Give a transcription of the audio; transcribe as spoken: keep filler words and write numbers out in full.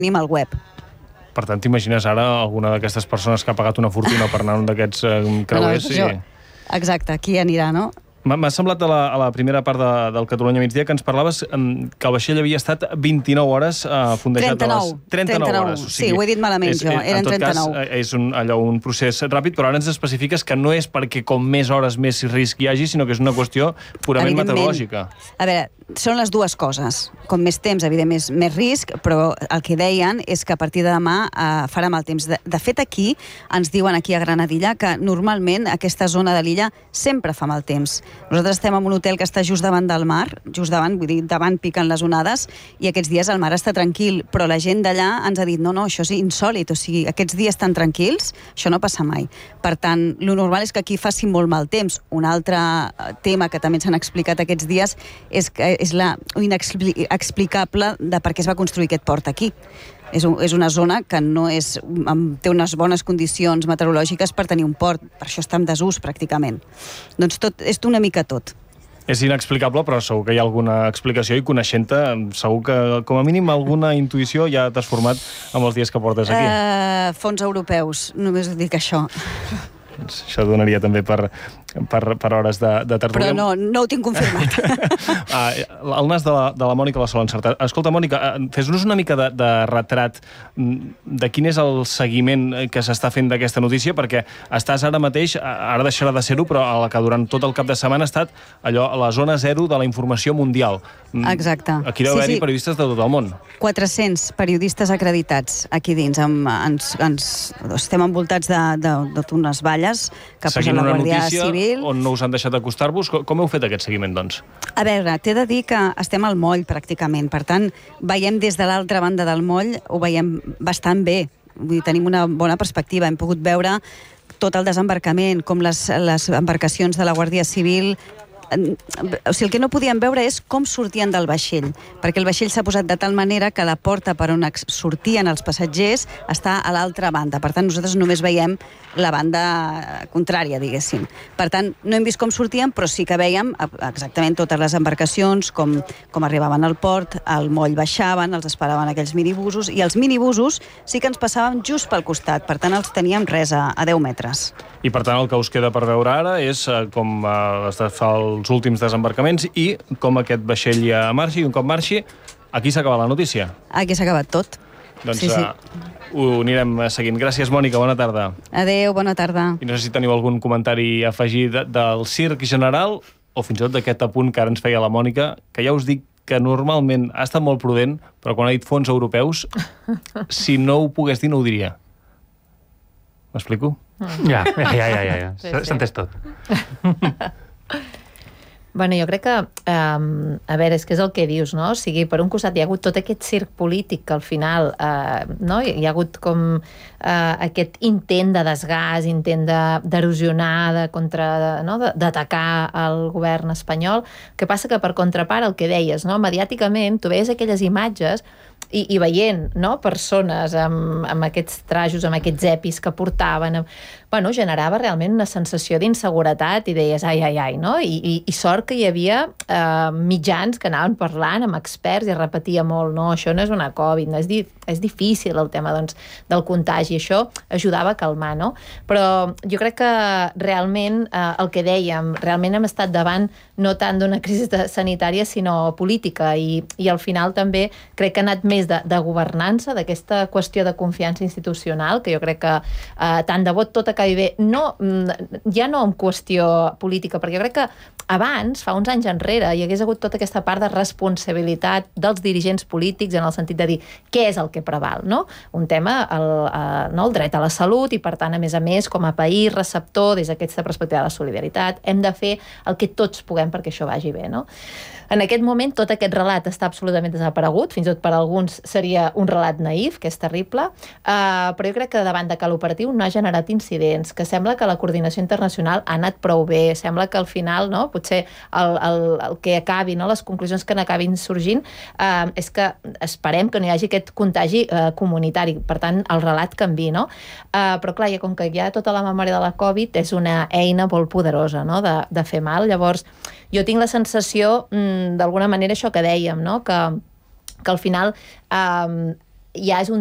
tenim al web. Per tant, t'imagines ara alguna d'aquestes persones que ha pagat una fortuna per anar a un d'aquests eh, creuers? No, no, i... Exacte, qui anirà, no? M'ha semblat a la, a la primera part de, del Catalunya migdia que ens parlaves um, que el vaixell havia estat vint-i-nou hores uh, fondejat trenta-nou, a les... trenta-nou hores. O sigui, sí, ho he dit malament és, jo, eren trenta-nou. En tot cas, és un, allò, un procés ràpid, però ara ens especifiques que no és perquè com més hores més risc hi hagi, sinó que és una qüestió purament meteorològica. A veure, són les dues coses. Com més temps, evidentment, més, més risc, però el que deien és que a partir de demà eh, farà mal temps. De, de fet, aquí ens diuen aquí a Granadilla que normalment aquesta zona de l'illa sempre fa mal temps. Nosaltres estem en un hotel que està just davant del mar, just davant, vull dir, davant piquen les onades, i aquests dies el mar està tranquil, però la gent d'allà ens ha dit no, no, això és insòlit, o sigui, aquests dies tan tranquils, això no passa mai. Per tant, lo normal és que aquí faci molt mal temps. Un altre tema que també ens han explicat aquests dies és, que és la inexplicable de per què es va construir aquest port aquí. És, un, és una zona que no és, té unes bones condicions meteorològiques per tenir un port, per això està en desús pràcticament. Doncs tot, és una mica tot. És inexplicable, però segur que hi ha alguna explicació i coneixent-te, segur que com a mínim alguna intuïció ja t'has format amb els dies que portes aquí. Uh, fons europeus, només dic això. Això donaria també per, per, per hores de, de tertúlia. Però no, no ho tinc confirmat. ah, el nas de la, de la Mònica la sol encertar. Escolta, Mònica, fes-nos una mica de, de retrat de quin és el seguiment que s'està fent d'aquesta notícia, perquè estàs ara mateix, ara deixarà de ser-ho, però a la que durant tot el cap de setmana ha estat allò, a la zona zero de la informació mundial. Exacte. Aquí deu sí, haver-hi sí. periodistes de tot el món. quatre-cents periodistes acreditats aquí dins. Amb, ens, ens, estem envoltats d'unes valles que posa la Guàrdia Civil. On no us han deixat acostar-vos. Com heu fet aquest seguiment, doncs? A veure, t'he de dir que estem al moll, pràcticament. Per tant, veiem des de l'altra banda del moll, ho veiem bastant bé. Vull dir, tenim una bona perspectiva. Hem pogut veure tot el desembarcament, com les, les embarcacions de la Guàrdia Civil... O sigui, el que no podíem veure és com sortien del vaixell, perquè el vaixell s'ha posat de tal manera que la porta per on sortien els passatgers està a l'altra banda. Per tant, nosaltres només veiem la banda contrària, diguéssim. Per tant, no hem vist com sortien, però sí que veiem exactament totes les embarcacions, com, com arribaven al port, al moll baixaven, els esperaven aquells minibusos, i els minibusos sí que ens passaven just pel costat, per tant, els teníem res a, a deu metres. I per tant, el que us queda per veure ara és eh, com eh, es fa el els últims desembarcaments i com aquest vaixell ja marxi, i un cop marxi, aquí s'acaba la notícia. Aquí s'ha acabat tot. Doncs sí, sí. Uh, ho anirem seguint. Gràcies, Mònica, bona tarda. Adéu, bona tarda. I no sé si teniu algun comentari a afegir de, del circ general o fins i tot d'aquest apunt que ara ens feia la Mònica, que ja us dic que normalment ha estat molt prudent, però quan ha dit fons europeus, si no ho pogués dir no ho diria. M'explico? Ja, ja, ja, ja, ja. Sí, sí. S'entès tot. Bueno, jo crec que, um, a veure, és que és el que dius, no? O sigui, per un costat hi ha hagut tot aquest circ polític que al final, uh, no? Hi ha hagut com uh, aquest intent de desgàs, intent d'erosionar, de, de contra, no? d'atacar el govern espanyol. El que passa que per contrapart el que deies, no? Mediàticament, tu veies aquelles imatges i, i veient, no? Persones amb, amb aquests trajos, amb aquests epis que portaven, amb... bueno, generava realment una sensació d'inseguretat i deies, ai, ai, ai, no? I, i, i sort que hi havia eh, mitjans que anaven parlant amb experts i repetia molt, no, això no és una Covid, no, és, di és difícil el tema doncs, del contagi, això ajudava a calmar, no? Però jo crec que realment eh, el que dèiem, realment hem estat davant no tant d'una crisi sanitària sinó política i, i al final també crec que ha anat més de, de governança, d'aquesta qüestió de confiança institucional, que jo crec que eh, tant de bo tot acabi bé, no, ja no en qüestió política, perquè jo crec que abans, fa uns anys enrere, hi hagués hagut tota aquesta part de responsabilitat dels dirigents polítics en el sentit de dir què és el que preval, no? Un tema, el, el, no, el dret a la salut i, per tant, a més a més, com a país receptor, des d'aquesta perspectiva de la solidaritat, hem de fer el que tots puguem perquè això vagi bé, no? En aquest moment tot aquest relat està absolutament desaparegut, fins i tot per alguns seria un relat naïf, que és terrible, uh, però jo crec que davant de que l'operatiu no ha generat incidents, que sembla que la coordinació internacional ha anat prou bé, sembla que al final, no, potser el, el, el que acabi, no, les conclusions que n'acabin sorgint, uh, és que esperem que no hi hagi aquest contagi uh, comunitari, per tant el relat canvi, no? Uh, però clar, ja com que hi ha tota la memòria de la Covid, és una eina molt poderosa, no?, de, de fer mal. Llavors, jo tinc la sensació, mm, d'alguna manera, això que dèiem, no?, que, que al final eh, ja és un